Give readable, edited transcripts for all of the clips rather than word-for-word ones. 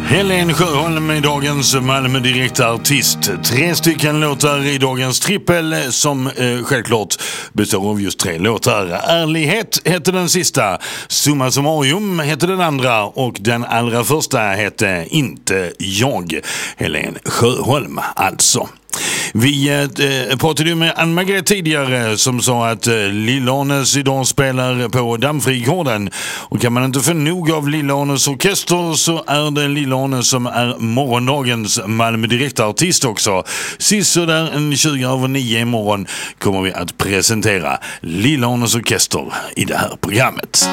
Helen Sjöholm är dagens Malmö direktartist. 3 stycken låtar i dagens trippel som självklart består av just 3 låtar. Ärlighet heter den sista, Summa summarum heter den andra och den allra första hette Inte jag. Helen Sjöholm alltså. Vi pratade ju med Ann-Margret tidigare som sa att Lill-Arnes idag spelar på Dammfrigården. Och kan man inte få nog av Lill-Arnes orkester så är det Lill-Arnes som är morgondagens Malmö direktartist också. Sist så där 20:09 imorgon kommer vi att presentera Lill-Arnes orkester i det här programmet.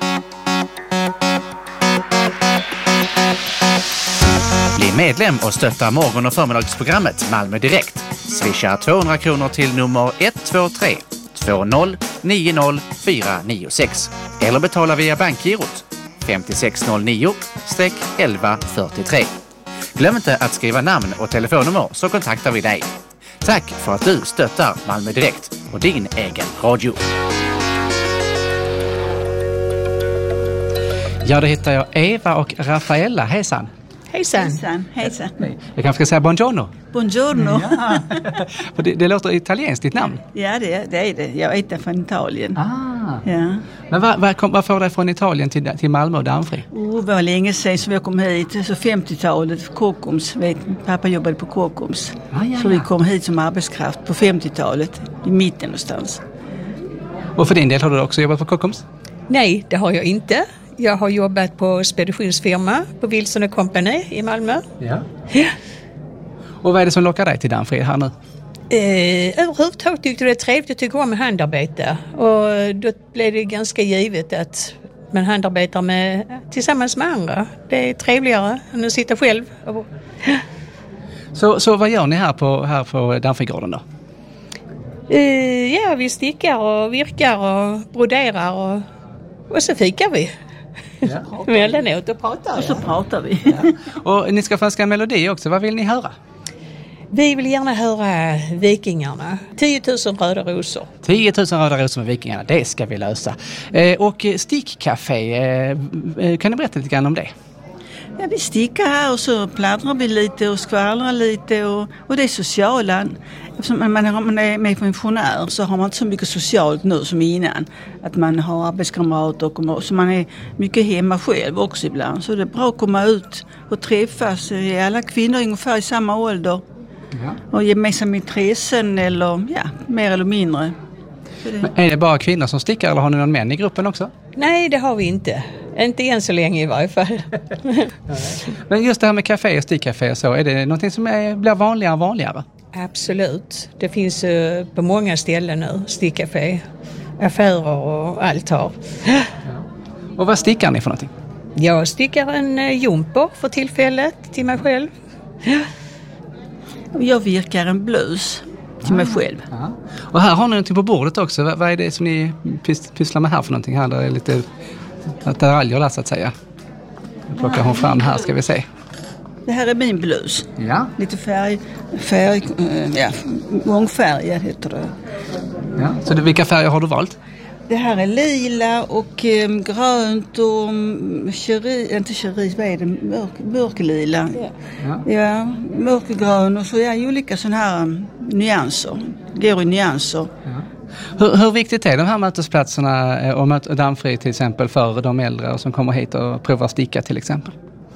Bli medlem och stötta morgon- och förmiddagsprogrammet Malmö Direkt. Swisha 200 kronor till nummer 123 20 90 496 eller betala via bankgirot 5609-1143. Glöm inte att skriva namn och telefonnummer så kontaktar vi dig. Tack för att du stöttar Malmö Direkt och din egen radio. Ja, då hittar jag Eva och Rafaela. Hejsan. Hejsan. Hejsan. Jag kanske ska säga buongiorno. Buongiorno. Ja. det låter italienskt, ditt namn. Ja, det är det. Jag är inte från Italien. Ja. Men vad får dig från Italien till Malmö och Dammfri? Det var länge sedan som jag kom hit. Så 50-talet, Kockums. Pappa jobbade på Kockums. Så vi kom hit som arbetskraft på 50-talet. I mitten någonstans. Och för din del har du också jobbat på Kockums? Nej, det har jag inte. Jag har jobbat på speditionsfirma på Wilson & Company i Malmö. Ja. Och vad är det som lockar dig till Dammfri här nu? Överhuvudtaget tyckte det är trevligt. Jag tycker om handarbete. Och då blev det ganska givet att man handarbetar tillsammans med andra. Det är trevligare än att sitta själv. Så vad gör ni här på Dammfrigården då? Ja, vi stickar och virkar och broderar och så fikar vi. Ja. Mellanåt och pratar. Och så pratar vi. Ja. Och ni ska få en melodi också. Vad vill ni höra? Vi vill gärna höra Vikingarna. 10 000 röda rosor. 10 000 röda rosor med Vikingarna, det ska vi lösa. Och stickcafé, kan ni berätta lite grann om det? Ja, vi stickar här och så pladdrar vi lite och skvallrar lite och det är sociala. Eftersom man är med funktionär så har man inte så mycket socialt nu som innan. Att man har arbetskamrater och så man är mycket hemma själv också ibland. Så det är bra att komma ut och träffas. Alla kvinnor ungefär i samma ålder. Ja. Och gemensamma intressen eller mer eller mindre. Men är det bara kvinnor som stickar eller har ni någon män i gruppen också? Nej, det har vi inte. Inte än så länge i varje fall. Men just det här med café och stickcafé och så, är det någonting som blir vanligare och vanligare? Absolut. Det finns på många ställen nu stickcafé, affärer och allt har. Ja. Och vad stickar ni för någonting? Jag stickar en jumper för tillfället till mig själv. Jag virkar en blus till mig själv. Ja. Och här har ni någonting på bordet också. Vad är det som ni pysslar med här för någonting? Här det är lite attiraljer där så att säga. Jag plockar hon fram här, ska vi se. Det här är min blus. Ja. Lite mångfärgad heter det. Ja. Så vilka färger har du valt? Det här är lila och grönt och mörklila. Ja, mörkgrön och så olika sådana här nyanser. Går i nyanser. Ja. Hur viktigt är de här mötesplatserna och Dammfri till exempel för de äldre som kommer hit och provar sticka till exempel?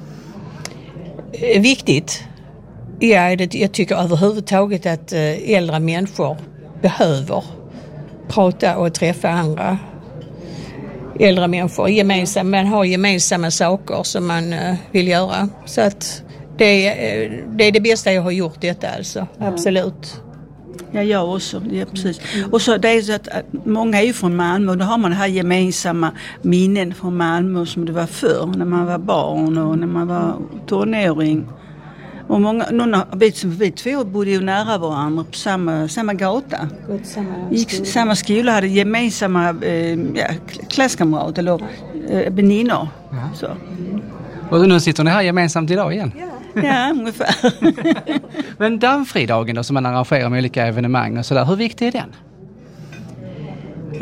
Viktigt. Ja, jag tycker överhuvudtaget att äldre människor behöver prata och träffa andra äldre människor. Man har gemensamma saker som man vill göra. Så att det är det bästa jag har gjort detta alltså. Absolut. Ja, jag också. Ja, precis. Och så det är så att många är ju från Malmö och då har man det här gemensamma minnen från Malmö som det var förr när man var barn och när man var tonåring. Och vi två bodde ju nära varandra på samma gata. Gick samma skola, hade gemensamma klasskamrater eller väninnor. Ja. Så. Och nu sitter ni här gemensamt idag igen? Ja, ungefär. Men Dammfridagen då som man arrangerar med olika evenemang och sådär, hur viktig är den?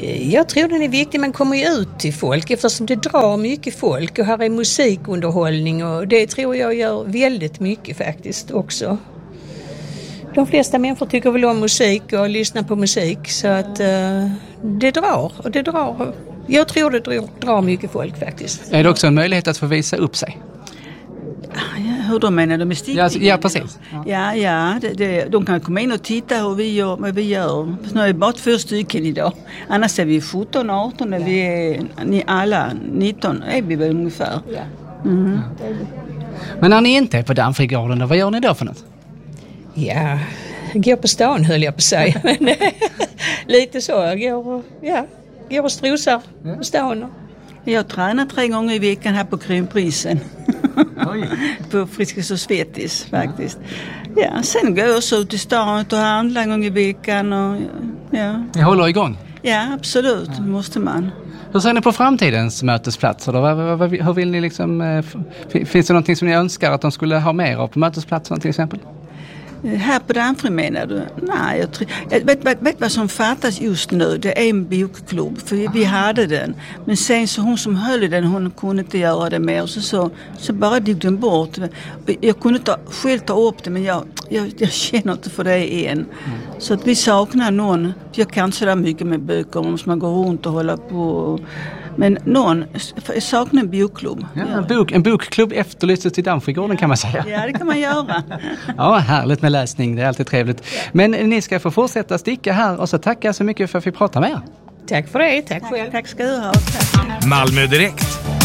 Jag tror den är viktig, man kommer ju ut till folk eftersom det drar mycket folk och här är musikunderhållning och det tror jag gör väldigt mycket faktiskt också. De flesta människor tycker väl om musik och lyssnar på musik så att det drar. Jag tror det drar mycket folk faktiskt. Är det också en möjlighet att få visa upp sig? Ja, hur då menar du med stickning? Ja, precis. Ja, de kan komma in och titta hur vad vi gör. Nu är det bara 2 stycken idag. Annars är vi 17, 18 när vi är alla 19 är vi väl ungefär. Ja. Mm. Men när ni inte är på Dammfrigården då, vad gör ni då för något? Ja, går på stan höll jag på att säga. Men lite så, jag går och strosar på stan. Jag tränar 3 gånger i veckan här på Krymprisen. På Friskis och Svettis faktiskt. Ja, sen går jag också ut i stan och handlar en gång i veckan. Och, ja. Ni håller igång? Ja, absolut. Det måste man. Hur ser ni på framtidens mötesplatser då? Hur vill ni liksom, finns det någonting som ni önskar att de skulle ha mer av på mötesplatserna till exempel? Här på Dammfri menar du? Nej, jag vet vad som fattas just nu. Det är en bokklubb, för vi hade den. Men sen så hon som höll den, hon kunde inte göra det mer. Så bara dog den bort. Jag kunde inte själv ta upp det, men jag känner inte för det än. Så att vi saknar någon. Jag kan så där mycket med böcker om man går runt och håller på. Men jag saknar en bokklubb. Ja, en bokklubb efterlystes till Dammfrigården kan man säga. Ja, det kan man göra. Ja, härligt med läsning. Det är alltid trevligt. Men ni ska få fortsätta sticka här och så tackar så mycket för att vi pratar med er. Tack för det. Tack själv. Tack ska du ha. Tack. Malmö Direkt.